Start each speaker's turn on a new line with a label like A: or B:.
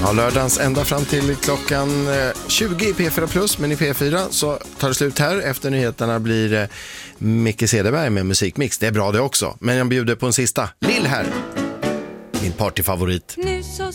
A: Ja, lördagens ända fram till klockan 20 i P4 Plus, men i P4 så tar det slut här. Efter nyheterna blir Micke Cederberg med musikmix. Det är bra det också, men jag bjuder på en sista. Lill här, min partyfavorit.